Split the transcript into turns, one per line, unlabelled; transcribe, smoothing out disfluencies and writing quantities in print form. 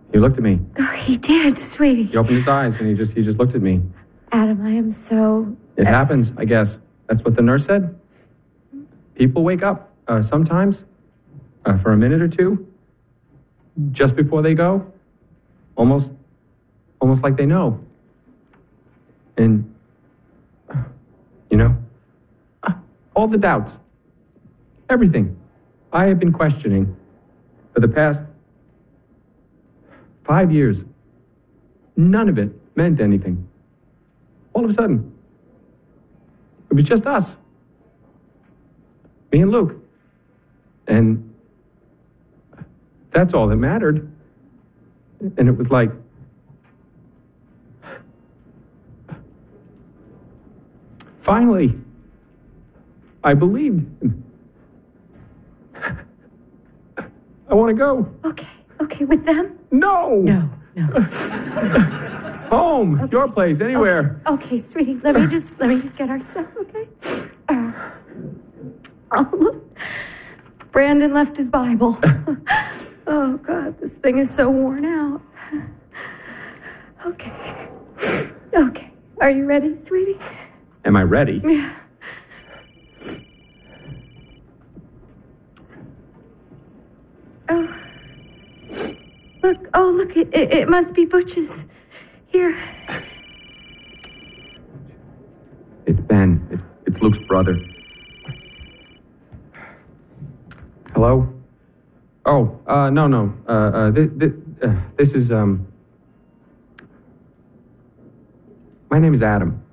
He looked at me.
Oh, he did, sweetie.
He opened his eyes and he just looked at me.
Adam, I am so...
It happens, I guess. That's what the nurse said. People wake up sometimes for a minute or two just before they go, almost like they know. And, all the doubts, everything I have been questioning for the past 5 years, none of it meant anything. All of a sudden, it was just us. Me and Luke. And that's all that mattered. And it was like, finally, I believed. I want to go.
Okay, with them?
No.
No.
Home, okay. Your place, anywhere.
Okay, sweetie, let me just get our stuff, okay? Oh, look. Brandon left his Bible. Oh, God, this thing is so worn out. Okay. Are you ready, sweetie?
Am I ready?
Yeah. Look, it must be Butch's. Here.
It's Ben. It's Luke's brother. Hello? Oh, no. This is, my name is Adam.